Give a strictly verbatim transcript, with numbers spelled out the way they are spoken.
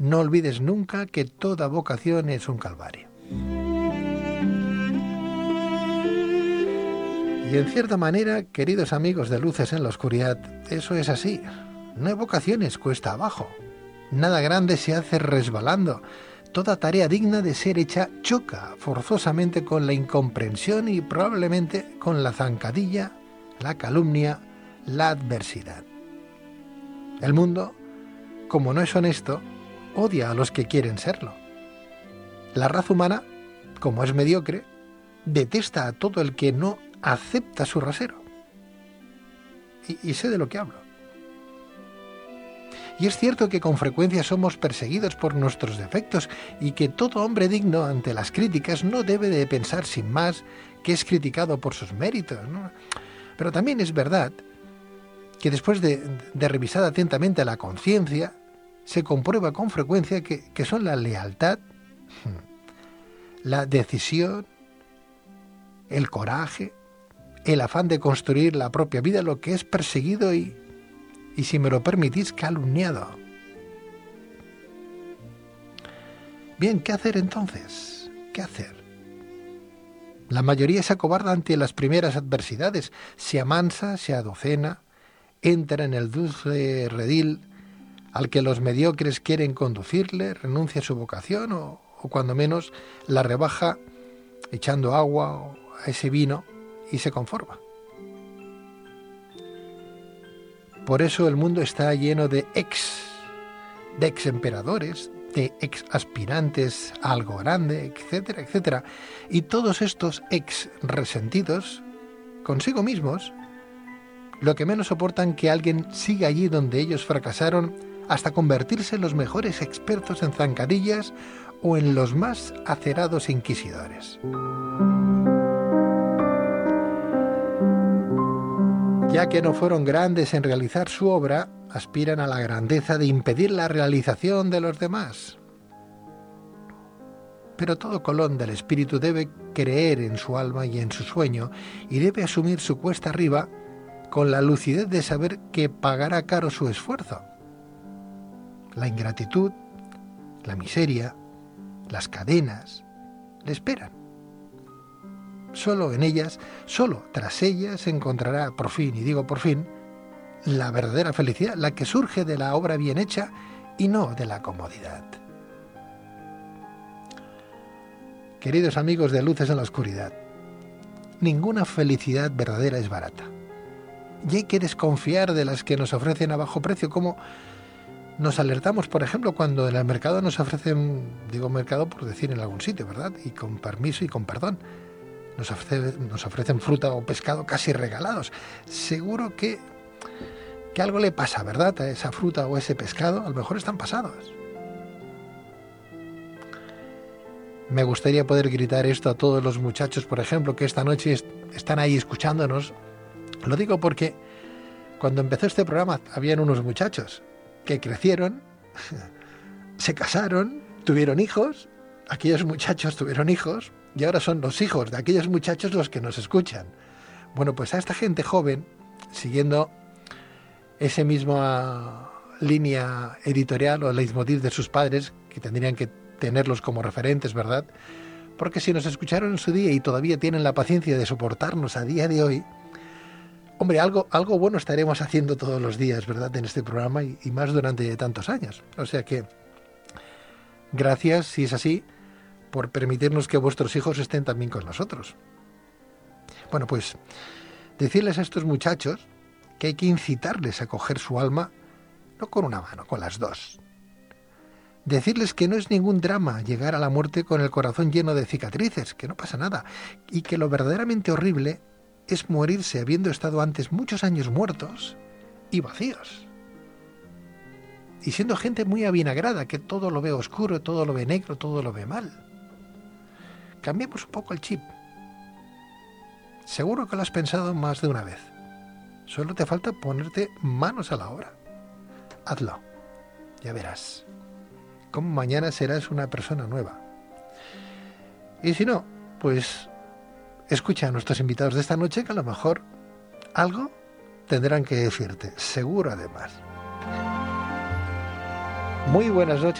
No olvides nunca que toda vocación es un calvario. Y en cierta manera, queridos amigos de Luces en la Oscuridad, eso es así. No hay vocaciones cuesta abajo. Nada grande se hace resbalando. Toda tarea digna de ser hecha choca forzosamente con la incomprensión y probablemente con la zancadilla, la calumnia, la adversidad. El mundo, como no es honesto, odia a los que quieren serlo. La raza humana, como es mediocre, detesta a todo el que no acepta su rasero. Y, y sé de lo que hablo. Y es cierto que con frecuencia somos perseguidos por nuestros defectos y que todo hombre digno ante las críticas no debe de pensar sin más que es criticado por sus méritos, ¿no? Pero también es verdad que después de, de revisar atentamente la conciencia, se comprueba con frecuencia que, que son la lealtad, la decisión, el coraje, el afán de construir la propia vida lo que es perseguido y, y si me lo permitís, calumniado. Bien, ¿qué hacer entonces? ¿Qué hacer? La mayoría se acobarda ante las primeras adversidades, se amansa, se adocena, entra en el dulce redil al que los mediocres quieren conducirle, renuncia a su vocación o, o cuando menos la rebaja echando agua a ese vino y se conforma. Por eso el mundo está lleno de ex, de ex emperadores, de ex aspirantes a algo grande, etcétera, etcétera. Y todos estos ex resentidos consigo mismos, lo que menos soportan que alguien siga allí donde ellos fracasaron hasta convertirse en los mejores expertos en zancadillas o en los más acerados inquisidores. Ya que no fueron grandes en realizar su obra, aspiran a la grandeza de impedir la realización de los demás. Pero todo Colón del espíritu debe creer en su alma y en su sueño y debe asumir su cuesta arriba con la lucidez de saber que pagará caro su esfuerzo. La ingratitud, la miseria, las cadenas, le esperan. Solo en ellas, solo tras ellas se encontrará por fin, y digo por fin, la verdadera felicidad, la que surge de la obra bien hecha y no de la comodidad. Queridos amigos de Luces en la Oscuridad, ninguna felicidad verdadera es barata. Y hay que desconfiar de las que nos ofrecen a bajo precio, como nos alertamos, por ejemplo, cuando en el mercado nos ofrecen, digo mercado por decir en algún sitio, ¿verdad? Y con permiso y con perdón. Nos ofrecen, nos ofrecen fruta o pescado casi regalados. Seguro que, que algo le pasa, ¿verdad? A esa fruta o ese pescado, a lo mejor están pasados. Me gustaría poder gritar esto a todos los muchachos, por ejemplo, que esta noche est- están ahí escuchándonos. Lo digo porque cuando empezó este programa habían unos muchachos que crecieron, se casaron, tuvieron hijos, aquellos muchachos tuvieron hijos, y ahora son los hijos de aquellos muchachos los que nos escuchan. Bueno, pues a esta gente joven, siguiendo esa misma línea editorial o leitmotiv de sus padres, que tendrían que tenerlos como referentes, ¿verdad? Porque si nos escucharon en su día y todavía tienen la paciencia de soportarnos a día de hoy, hombre, algo, algo bueno estaremos haciendo todos los días, ¿verdad?, en este programa y, y más durante tantos años. O sea que, gracias, si es así, por permitirnos que vuestros hijos estén también con nosotros. Bueno, pues decirles a estos muchachos que hay que incitarles a coger su alma, no con una mano, con las dos. Decirles que no es ningún drama llegar a la muerte con el corazón lleno de cicatrices, que no pasa nada, y que lo verdaderamente horrible es morirse habiendo estado antes muchos años muertos y vacíos. Y siendo gente muy avinagrada, que todo lo ve oscuro, todo lo ve negro, todo lo ve mal. Cambiemos un poco el chip. Seguro que lo has pensado más de una vez. Solo te falta ponerte manos a la obra. Hazlo. Ya verás cómo mañana serás una persona nueva. Y si no, pues escucha a nuestros invitados de esta noche, que a lo mejor algo tendrán que decirte. Seguro, además. Muy buenas noches.